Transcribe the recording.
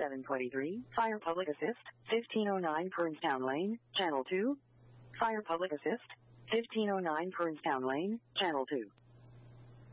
723, Fire Public Assist, 1509 Pernstown Lane, Channel 2. Fire Public Assist, 1509 Pernstown Lane, Channel 2.